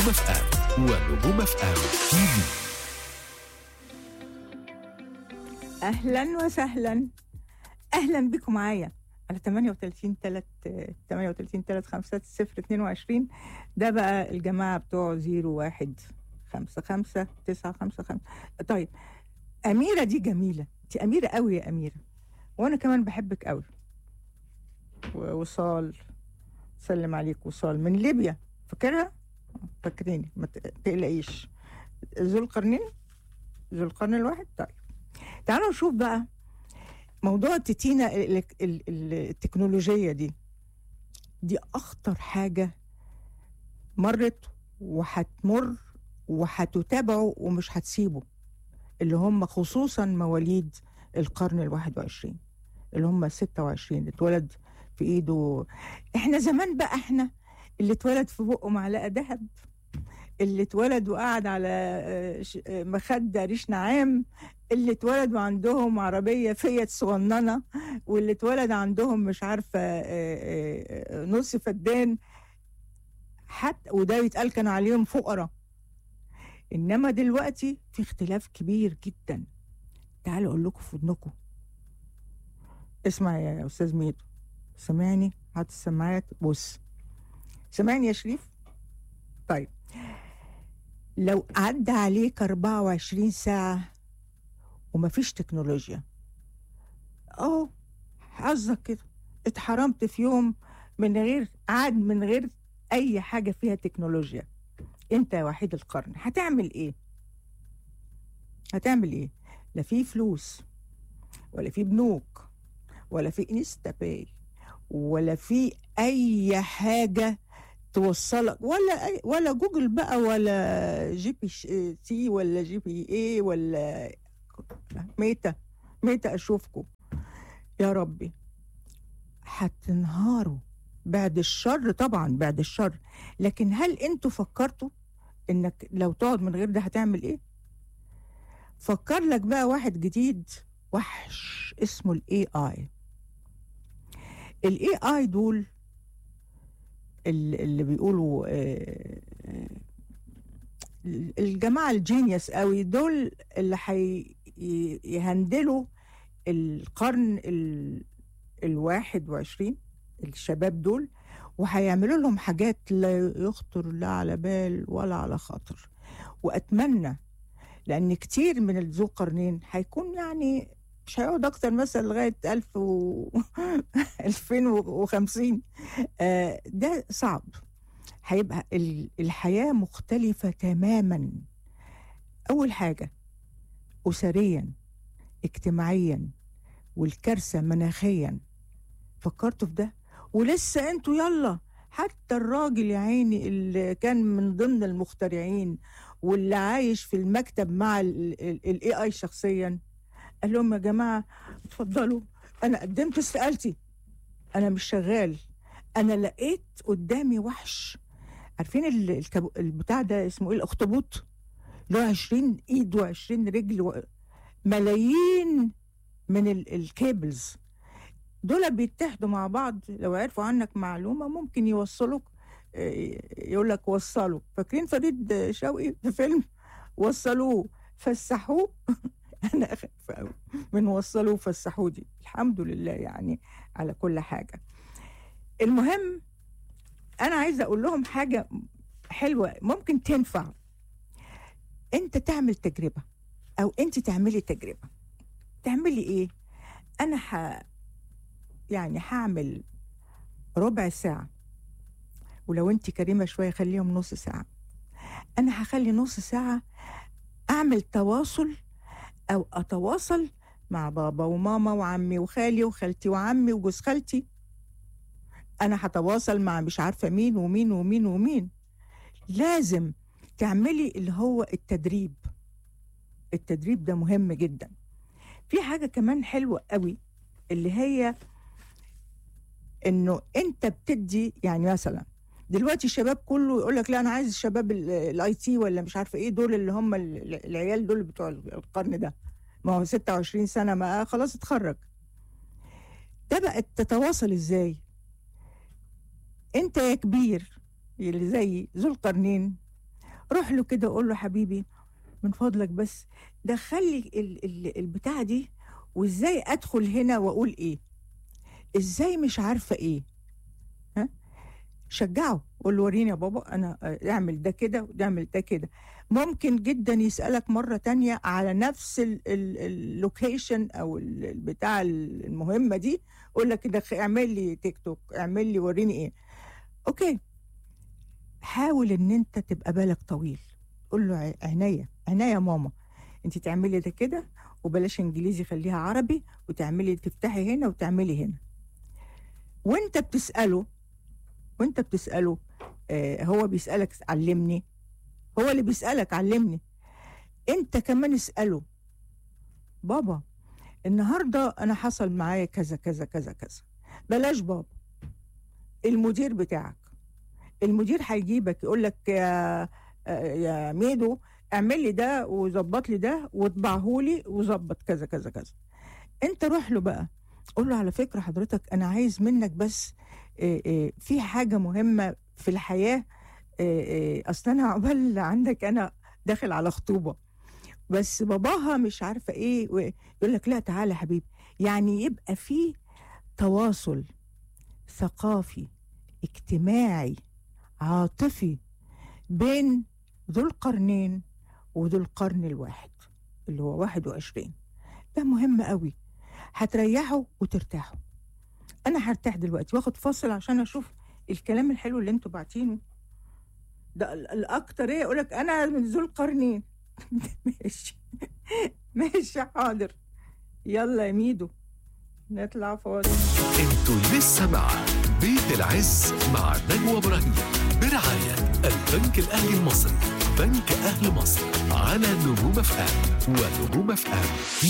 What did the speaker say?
نجوم اف ام ونجوم اف ام تي في. اهلا وسهلا، اهلا بكم معايا على 38 3 5 0 22. ده بقى الجماعه بتوع 01 5 5 9 5 5. طيب اميره دي جميله، انت اميره قوي يا اميره، وانا كمان بحبك قوي. وصال، سلم عليك وصال من ليبيا، فاكرها؟ فاكريني، ما تقلقيش. ذو القرن الواحد. طيب تعالوا نشوف بقى موضوع التتينة التكنولوجية دي أخطر حاجة مرت وهتمر وهتتابعه ومش هتسيبه، اللي هم خصوصا مواليد القرن 21 اللي هم 26 اتولد في ايده. احنا زمان بقى، احنا اللي اتولد في بقه معلقة ذهب، اللي اتولد وقعد على مخدة ريش نعام، اللي اتولد وعندهم عربية فيات صغننة، واللي اتولد عندهم مش عارفة نص فدان، حتى وده يتقال كانوا عليهم فقراء. إنما دلوقتي في اختلاف كبير جدا. تعالوا أقول لكم في ودنكم، اسمع يا أستاذ ميدو، سمعني؟ هات السماعات، بص، سمعني يا شريف؟ طيب لو عدى عليك 24 ساعة ومفيش تكنولوجيا، حظك كده اتحرمت في يوم من غير اي حاجة فيها تكنولوجيا، انت يا وحيد القرن هتعمل ايه؟ لا في فلوس، ولا في بنوك، ولا في انستا باي، ولا في اي حاجة توصلك، ولا جوجل بقى، ولا جي بي سي، ولا جي بي اي، ولا ميتا اشوفكم يا ربي. هتنهاروا بعد الشر، طبعا بعد الشر، لكن هل انتوا فكرتوا انك لو تقعد من غير ده هتعمل ايه؟ فكر لك بقى واحد جديد وحش اسمه الاي اي دول اللي بيقولوا الجماعة الجينيوس قوي دول اللي هيهندلوا القرن 21، الشباب دول، وهيعملوا لهم حاجات لا يخطر لا على بال ولا على خاطر. وأتمنى، لأن كتير من ذو قرنين هيكون يعني مش هيقعد أكتر مثلا لغاية 2050. ده صعب، هيبقى الحياة مختلفة تماما. أول حاجة أسريا، اجتماعيا، والكارثة مناخيا. فكرتوا في ده؟ ولسه انتوا يلا، حتى الراجل يا عيني اللي كان من ضمن المخترعين واللي عايش في المكتب مع الاي اي شخصيا، قال لهم يا جماعة اتفضلوا، انا قدمت استقالتي، انا مش شغال، انا لقيت قدامي وحش. عارفين البتاع ده اسمه ايه؟ الاخطبوط، له 20 ايد و20 رجل ملايين من الكيبلز دول بيتحدوا مع بعض. لو عرفوا عنك معلومة ممكن يوصلوك، يقول لك وصلوا. فاكرين فريد شوقي في فيلم وصلوه فسحوه؟ أنا أخاف قوي من وصلوه فسحوه دي. الحمد لله يعني على كل حاجة. المهم أنا عايزة أقول لهم حاجة حلوة ممكن تنفع. أنت تعمل تجربة، أو أنت تعملي تجربة. تعملي إيه؟ أنا هعمل ربع ساعة، ولو انت كريمة شوية خليهم نص ساعة. انا هخلي نص ساعة اعمل تواصل، او اتواصل مع بابا وماما وعمي وخالي وخالتي وعمي وجوز خالتي. انا هتواصل مع مش عارفة مين ومين ومين ومين. لازم تعملي اللي هو التدريب ده مهم جدا. في حاجة كمان حلوة قوي، اللي هي انه انت بتدي، يعني مثلا دلوقتي الشباب كله يقول لك لا انا عايز الشباب الاي تي ولا مش عارفه ايه، دول اللي هم العيال دول بتوع القرن ده، ما هو 26 سنه ما خلاص اتخرج. ده بقى تتواصل ازاي؟ انت يا كبير اللي زي ذو القرنين روح له كده قول له حبيبي من فضلك بس دخلي البتاعة دي، وازاي ادخل هنا واقول ايه، ازاي مش عارفة ايه. ها، شجعه، قول له وريني يا بابا انا اعمل ده كده واعمل ده كده. ممكن جدا يسألك مرة تانية على نفس اللوكيشن او البتاع المهمة دي، قول لك كده اعمل لي تيك توك، اعمل لي وريني ايه. اوكي، حاول ان انت تبقى بالك طويل، قول له عينيا عينيا يا ماما، انت تعملي ده كده وبلاش انجليزي خليها عربي، وتعملي تفتحي هنا وتعملي هنا. وانت بتسأله هو بيسألك علمني، هو اللي بيسألك علمني، انت كمان اسأله بابا النهاردة انا حصل معايا كذا كذا كذا كذا. بلاش بابا، المدير بتاعك، المدير هيجيبك يقول لك يا ميدو اعمل لي ده وظبط لي ده واطبعه لي وظبط كذا كذا كذا. انت روح له بقى قول له على فكرة حضرتك انا عايز منك بس في حاجة مهمة في الحياة، اصلا انا عقبال عندك انا داخل على خطوبة بس باباها مش عارفة ايه، يقول لك لا تعالى حبيبي. يعني يبقى في تواصل ثقافي اجتماعي عاطفي بين ذو القرنين وذو القرن الواحد اللي هو 21. ده مهم قوي، هتريحوا وترتاحوا. انا هرتاح دلوقتي واخد فاصل عشان اشوف الكلام الحلو اللي انتوا باعتينه ده. الاكتر ايه يقولك انا من ذو القرنين. ماشي ماشي حاضر، يلا يا ميدو نطلع فاصل. انتوا لسه مع بيت العز مع نجوى إبراهيم برعاية البنك الأهلي المصري، بنك أهل مصر، على نجوم FM ونجوم FM.